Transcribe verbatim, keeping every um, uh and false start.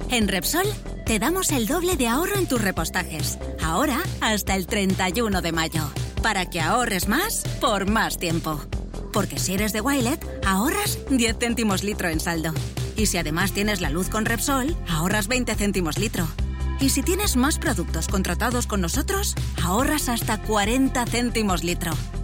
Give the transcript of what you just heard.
En Repsol te damos el doble de ahorro en tus repostajes. Ahora hasta el treinta y uno de mayo. Para que ahorres más por más tiempo. Porque si eres de Wilet, ahorras diez céntimos litro en saldo. Y si además tienes la luz con Repsol, ahorras veinte céntimos litro. Y si tienes más productos contratados con nosotros, ahorras hasta cuarenta céntimos litro.